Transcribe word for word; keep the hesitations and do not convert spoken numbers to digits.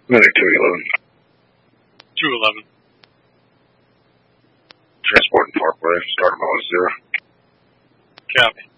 Medic two eleven. two eleven. Transport and Parkway, start about zero. Copy.